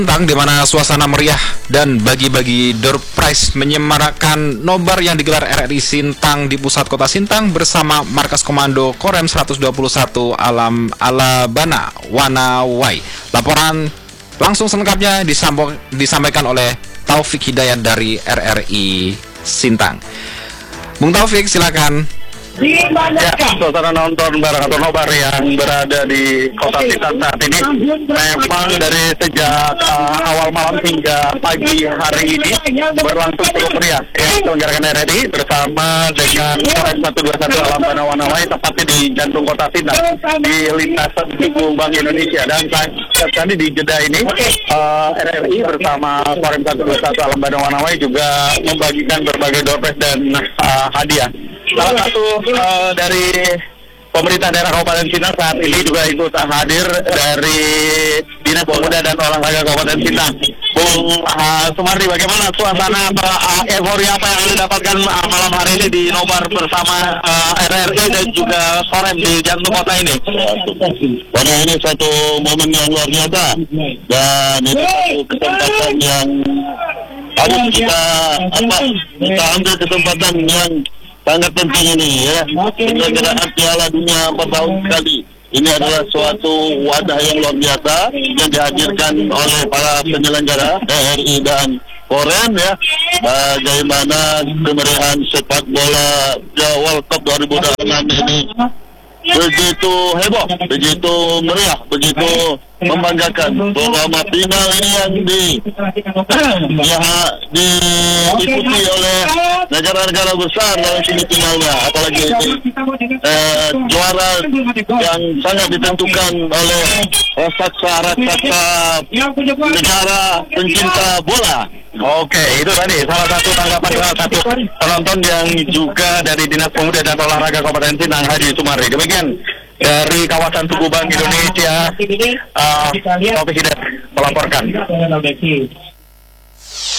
Sintang, di mana suasana meriah dan bagi-bagi door prize menyemarakan nobar yang digelar RRI Sintang di pusat kota Sintang bersama Markas Komando Korem 121 Alabana Wanawai. Laporan langsung selengkapnya disampaikan oleh Taufik Hidayat dari RRI Sintang. Bung Taufik, silakan. Ya, suasana nonton bareng atau nobar yang berada di kota Sintang saat ini memang dari sejak awal malam hingga pagi hari ini berlangsung cukup meriah. Ya, selenggarakan RRI bersama dengan Korem 121 Alabana Wanawai tepatnya di jantung kota Sintang di lintasan Tugu Bank Indonesia. Dan saat tadi di jeda ini RRI bersama Korem 121 Alabana Wanawai juga membagikan berbagai door prize dan hadiah. Salah satu dari pemerintah daerah Kabupaten Sintang saat ini juga ikut hadir dari Dinas Pemuda dan Olahraga Kabupaten Sintang. Bung Sumardi, bagaimana suasana atau euforia apa yang Anda dapatkan malam hari ini di nobar bersama RRI dan juga Korem di jantung kota ini? Karena ini satu momen yang luar biasa dan ini satu kesempatan yang harus kita ambil kesempatan yang sangat penting ini ya. Penyelenggaraan Piala Dunia 4 tahun sekali. Ini adalah suatu wadah yang luar biasa yang dihadirkan oleh para penyelenggara RRI dan Korem ya. Bagaimana kemeriahan sepak bola World Cup 2026 ini begitu heboh, begitu meriah, begitu membanggakan. Bersama final ini yang diikuti oleh negara-negara besar dalam semifinalnya, apalagi ini juara yang sangat ditentukan oleh raksasa negara pencinta bola. Oke, itu tadi salah satu tanggapan salah satu penonton yang juga dari Dinas Pemuda dan Olahraga Kabupaten Sintang, Haji Sumardi. Demikian dari kawasan Tugu Bank Indonesia, Taufik Hidayat melaporkan.